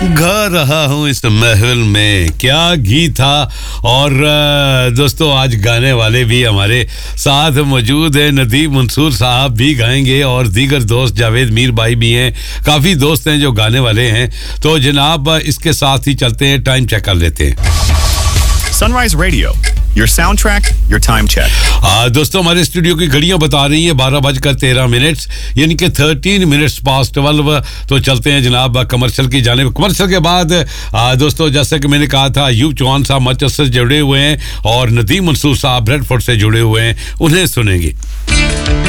गा रहा हूँ इस महफिल में, क्या गीत था। और दोस्तों आज गाने वाले भी हमारे साथ मौजूद हैं। नदीम मंसूर साहब भी गाएंगे और दीगर दोस्त जावेद मीर भाई भी हैं। काफ़ी दोस्त हैं जो गाने वाले हैं। तो जनाब इसके साथ ही चलते हैं, टाइम चेक कर लेते हैं। Sunrise Radio, your soundtrack, your time check. दोस्तों हमारे स्टूडियो की घड़ियां बता रही हैं 12:13 यानी कि 13 मिनट्स पास 12। तो चलते हैं जनाब कमर्शियल की जानिब। कमर्शियल के बाद दोस्तों जैसे कि मैंने कहा था, अयूब चौहान साहब मैनचेस्टर से जुड़े हुए हैं और नदीम मंसूर साहब ब्रेडफोर्ड से जुड़े हुए हैं, उन्हें सुनेंगे।